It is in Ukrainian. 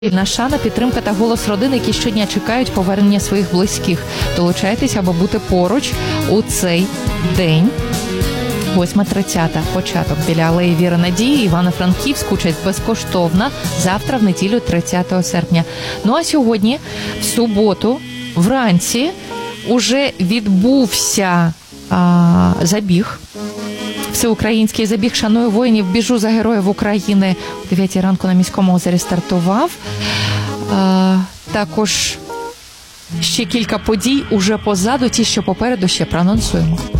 Вільна шана, підтримка та голос родин, які щодня чекають повернення своїх близьких. Долучайтеся, аби бути поруч у цей день. 8:30 початок біля алеї Віри Надії, Івано-Франківськ. Участь безкоштовна. Завтра, в неділю, 30 серпня. Ну а сьогодні, в суботу, вранці, уже відбувся забіг. Всеукраїнський забіг «Шаную воїнів, біжу за героїв України» о 9 ранку на Міському озері стартував. Також ще кілька подій уже позаду, ті, що попереду, ще проанонсуємо.